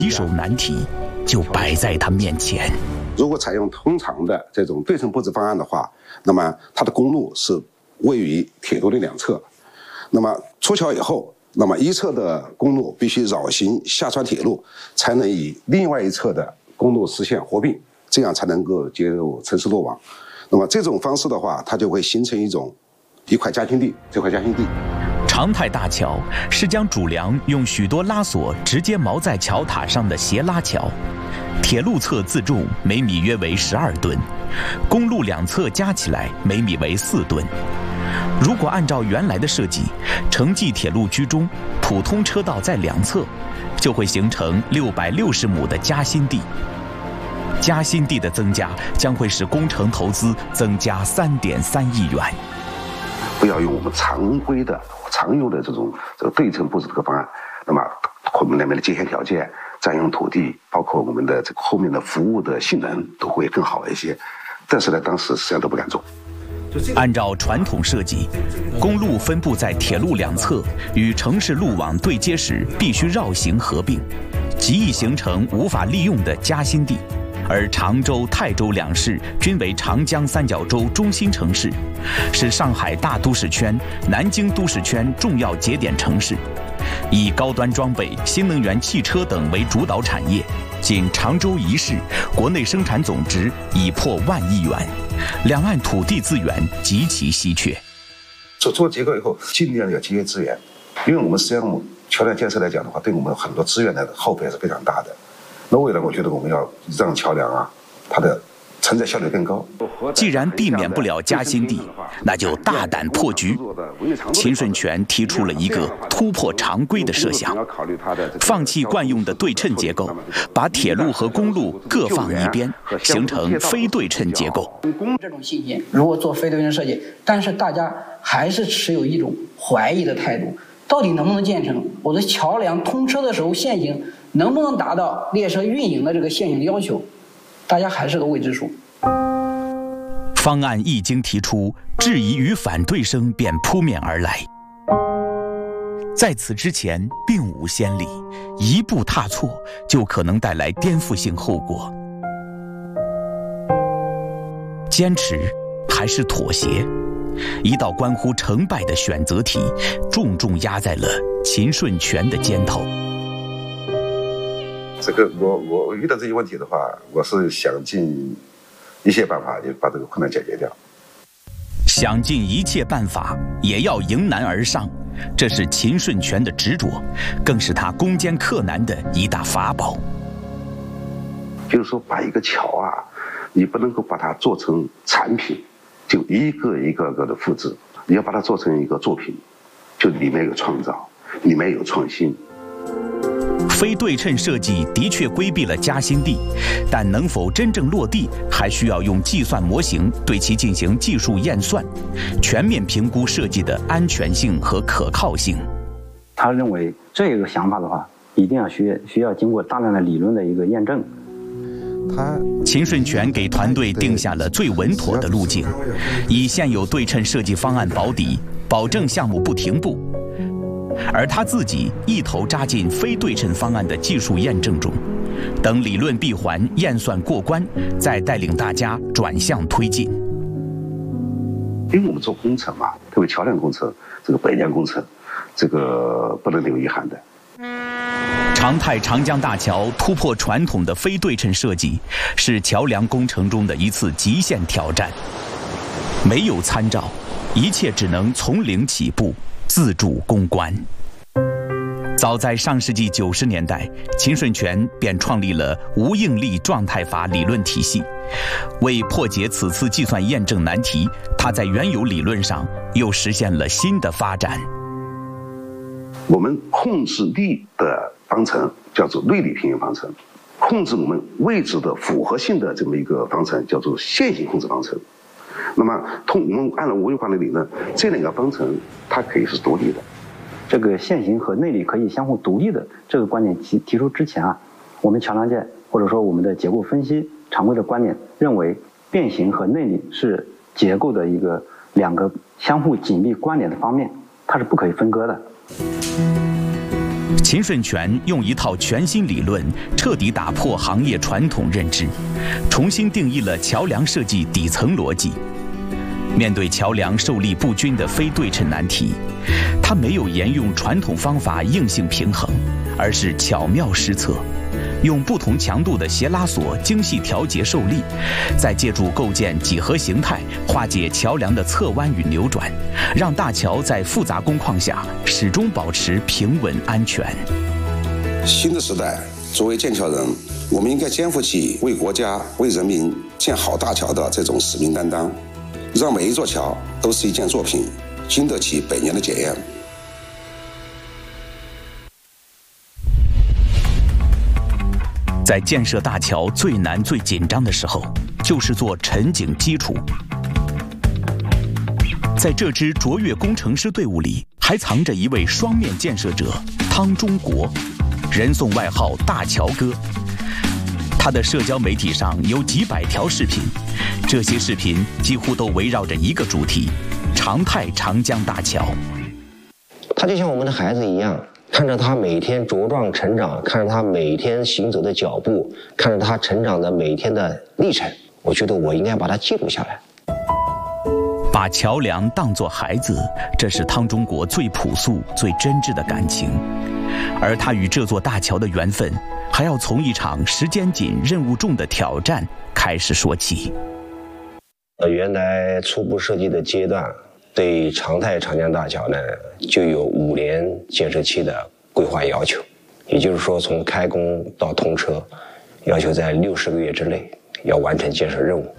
棘手难题就摆在他面前。 如果采用通常的这种对称布置方案的话，那么它的公路是位于铁路的两侧，那么出桥以后，那么一侧的公路必须绕行下穿铁路，才能与另外一侧的公路实现合并，这样才能够接入城市路网。那么这种方式的话，它就会形成一块夹心地，这块夹心地。 长泰大桥是将主梁用许多拉索直接锚在桥塔上的斜拉桥，铁路侧自重每米约为12吨，公路两侧加起来每米为4吨。如果按照原来的设计，城际铁路居中，普通车道在两侧，就会形成660亩的夹心地。夹心地的增加将会使工程投资增加3.3亿元。 不要用我们常规的、常用的这个对称布置这个方案，那么我们那边的接线条件、占用土地，包括我们的这个后面的服务的性能都会更好一些。但是呢，当时实际上都不敢做。 按照传统设计，公路分布在铁路两侧，与城市路网对接时必须绕行合并，极易形成无法利用的夹心地。而常州、泰州两市均为长江三角洲中心城市，是上海大都市圈、南京都市圈重要节点城市。以高端装备、新能源汽车等为主导产业，仅常州一市国内生产总值已破1万亿元，两岸土地资源极其稀缺。 做结构以后，尽量要节约资源，因为我们实际上桥梁建设来讲的话，对我们很多资源的耗费是非常大的。那未来我觉得我们要让桥梁它的承载效率更高。 既然避免不了夹心地，那就大胆破局。秦顺全提出了一个突破常规的设想，放弃惯用的对称结构，把铁路和公路各放一边，形成非对称结构。 这种信息如果做非对称设计，但是大家还是持有一种怀疑的态度，到底能不能建成？我的桥梁通车的时候限行能不能达到列车运营的这个限行的要求？大家还是个未知数。 方案一经提出，质疑与反对声便扑面而来。在此之前并无先例，一步踏错就可能带来颠覆性后果。坚持还是妥协？一道关乎成败的选择题，重重压在了秦顺全的肩头。 这个我遇到这些问题的话，我是想尽一切办法也把这个困难解决掉。 想尽一切办法也要迎难而上，这是秦顺全的执着，更是他攻坚克难的一大法宝。 就是说，把一个桥你不能够把它做成产品，就一个一个的复制，你要把它做成一个作品，就里面有创造，里面有创新。 非对称设计的确规避了夹心地，但能否真正落地，还需要用计算模型对其进行技术验算，全面评估设计的安全性和可靠性。 他认为这个想法的话，一定要需要经过大量的理论的一个验证。 秦顺全给团队定下了最稳妥的路径，以现有对称设计方案保底，保证项目不停步。而他自己一头扎进非对称方案的技术验证中，等理论闭环验算过关，再带领大家转向推进。 因为我们做工程嘛，特别桥梁工程，这个百年工程，这个不能留遗憾的。 长泰长江大桥突破传统的非对称设计，是桥梁工程中的一次极限挑战。没有参照，一切只能从零起步，自主攻关。早在上世纪90年代，秦顺全便创立了无应力状态法理论体系。为破解此次计算验证难题，他在原有理论上又实现了新的发展。 我们控制力的方程叫做内力平衡方程，控制我们位置的复合性的这么一个方程叫做线性控制方程。那么我们按照无用化的理论，这两个方程它可以是独立的。 这个线性和内力可以相互独立的这个观点提出之前我们桥梁界或者说我们的结构分析常规的观点认为，变形和内力是结构的两个相互紧密关联的方面，它是不可以分割的。 秦顺全用一套全新理论，彻底打破行业传统认知，重新定义了桥梁设计底层逻辑。面对桥梁受力不均的非对称难题，他没有沿用传统方法硬性平衡，而是巧妙施策，用不同强度的斜拉锁精细调节受力，再借助构建几何形态化解桥梁的侧弯与扭转，让大桥在复杂工况下始终保持平稳安全。 新的时代，作为建桥人，我们应该肩负起为国家、为人民建好大桥的这种使命担当，让每一座桥都是一件作品，经得起100年的检验。 在建设大桥最难最紧张的时候，就是做沉井基础。在这支卓越工程师队伍里，还藏着一位双面建设者汤中国，人送外号大桥哥。他的社交媒体上有几百条视频，这些视频几乎都围绕着一个主题：常态长江大桥。 他就像我们的孩子一样，看着他每天茁壮成长，看着他每天行走的脚步，看着他成长的每天的历程，我觉得我应该把它记录下来。 把桥梁当作孩子，这是汤中国最朴素、最真挚的感情。而他与这座大桥的缘分，还要从一场时间紧、任务重的挑战开始说起。 原来初步设计的阶段，对常态长江大桥呢，就有5年建设期的规划要求，也就是说，从开工到通车，要求在60个月之内要完成建设任务。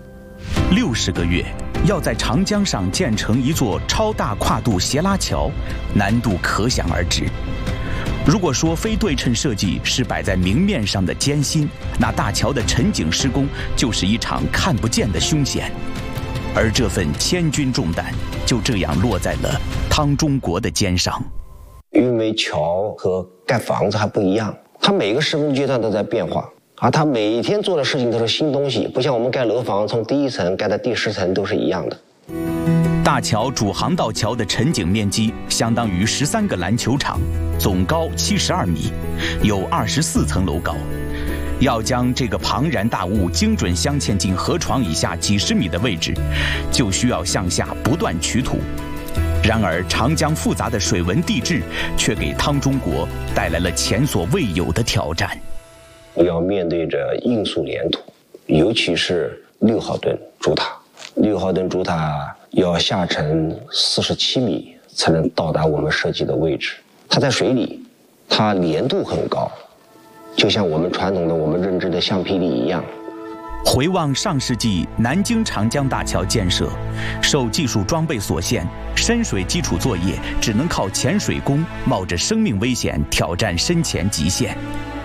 60个月，要在长江上建成一座超大跨度斜拉桥，难度可想而知。如果说非对称设计是摆在明面上的艰辛，那大桥的沉井施工就是一场看不见的凶险。而这份千钧重担就这样落在了汤中国的肩上。 因为桥和盖房子还不一样，它每个施工阶段都在变化，而它每一天做的事情都是新东西，不像我们盖楼房，从第1层盖到第10层都是一样的。 大桥主航道桥的沉井面积相当于13个篮球场，总高72米，有24层楼高。要将这个庞然大物精准镶嵌进河床以下几十米的位置，就需要向下不断取土。然而，长江复杂的水文地质却给汤中国带来了前所未有的挑战。 要面对着硬塑连土，尤其是6号墩主塔。6号墩主塔要下沉47米才能到达我们设计的位置。它在水里，它粘度很高，就像我们传统的我们认知的橡皮泥一样。 回望上世纪南京长江大桥建设，受技术装备所限，深水基础作业只能靠潜水工冒着生命危险挑战深潜极限。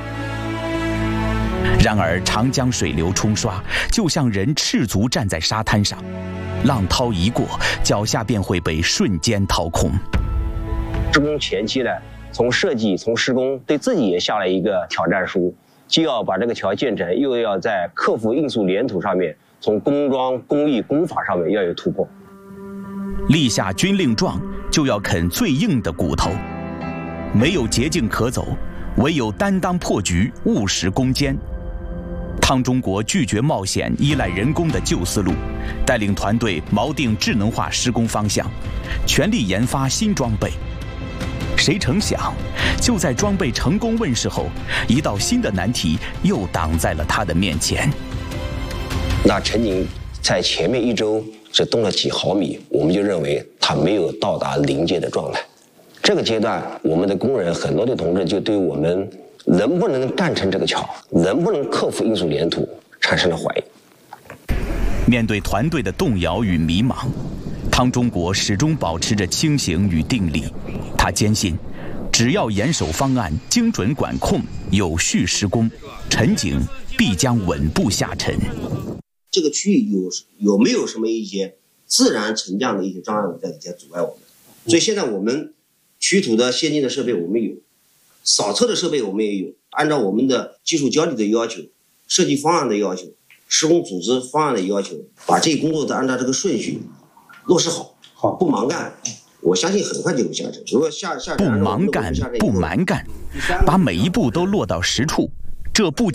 然而，长江水流冲刷，就像人赤足站在沙滩上，浪涛一过，脚下便会被瞬间掏空。 施工前期呢，从设计、从施工，对自己也下了一个挑战书，既要把这个桥建成，又要在克服硬塑连土上面，从工装、工艺、工法上面要有突破。 立下军令状，就要啃最硬的骨头，没有捷径可走，唯有担当破局，务实攻坚。汤中国拒绝冒险依赖人工的旧思路，带领团队锚定智能化施工方向，全力研发新装备。谁成想，就在装备成功问世后，一道新的难题又挡在了他的面前。 那陈井在前面1周只动了几毫米，我们就认为它没有到达临界的状态。这个阶段，我们的工人很多的同志就对我们能不能干成这个桥，能不能克服硬塑连土产生了怀疑。 面对团队的动摇与迷茫，汤中国始终保持着清醒与定力。他坚信，只要严守方案、精准管控、有序施工，沉井必将稳步下沉。 这个区域有没有什么一些自然沉降的一些障碍物在底下阻碍我们？所以现在我们取土的先进的设备我们有，扫测的设备我们也有，按照我们的技术交底的要求、设计方案的要求、施工组织方案的要求，把这一工作都按照这个顺序落实好，不盲干， 我相信很快就能下沉。如果下沉， 不盲干，不蛮干，把每一步都落到实处，这不仅